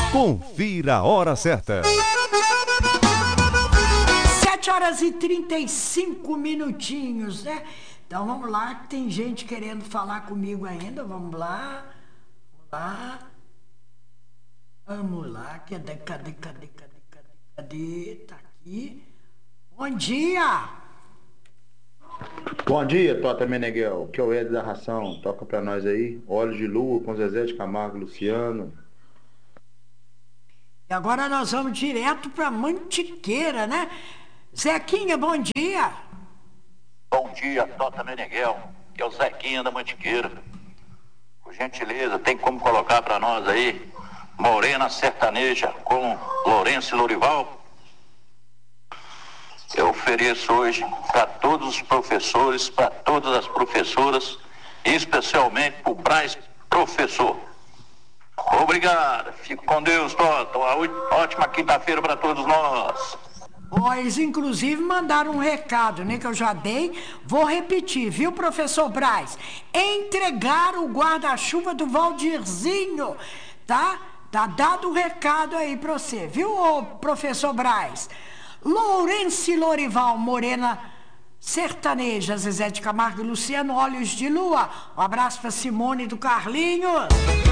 Confira a hora certa. 7h35, né? Então vamos lá, que tem gente querendo falar comigo ainda. Vamos lá. Vamos lá. Cadê? Tá aqui. Bom dia! Bom dia, Tota Meneghel, que é o Ed da Ração. Toca pra nós aí. Olhos de Lua com Zezé de Camargo e Luciano. E agora nós vamos direto pra Mantiqueira, né? Zequinha, bom dia! Bom dia, Tota Meneghel, que é o Zequinha da Mantiqueira. Por gentileza, tem como colocar pra nós aí Morena Sertaneja com Lourenço e Lorival? Eu ofereço hoje para todos os professores, para todas as professoras, e especialmente para o Braz professor. Obrigado, fico com Deus, Tota. Uma ótima quinta-feira para todos nós. Eles inclusive mandaram um recado, né, que eu já dei. Vou repetir, viu, professor Braz? Entregar o guarda-chuva do Valdirzinho, tá? Tá dado o recado aí pra você, viu, professor Braz? Lourenço e Lorival, Morena Sertaneja, Zezé de Camargo e Luciano, Olhos de Lua. Um abraço pra Simone do Carlinhos.